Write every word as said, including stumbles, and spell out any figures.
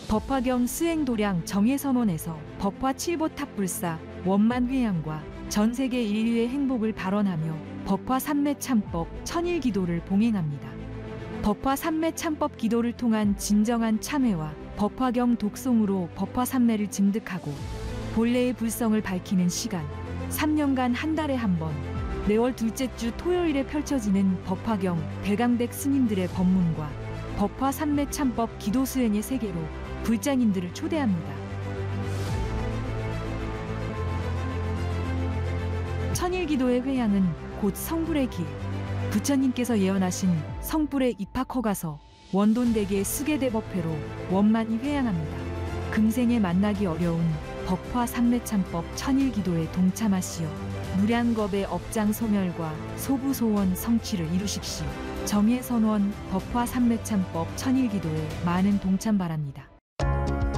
법화경 수행도량 정예선원에서 법화 칠보탑불사 원만회양과 전세계 인류의 행복을 발언하며 법화 삼매참법 천일기도를 봉행합니다. 법화 삼매참법 기도를 통한 진정한 참회와 법화경 독송으로 법화 삼매를 증득하고 본래의 불성을 밝히는 시간, 삼 년간 한 달에 한 번, 매월 둘째 주 토요일에 펼쳐지는 법화경 대강백 스님들의 법문과 법화 삼매참법 기도 수행의 세계로 불장인들을 초대합니다. 천일기도의 회양은 곧 성불의 길, 부처님께서 예언하신 성불의 입학허가서 원돈대계 수계대법회로 원만히 회양합니다. 금생에 만나기 어려운 법화 삼매참법 천일기도에 동참하시어 무량겁의 업장 소멸과 소부소원 성취를 이루십시오. 정예선원 법화 삼매참법 천일기도에 많은 동참 바랍니다.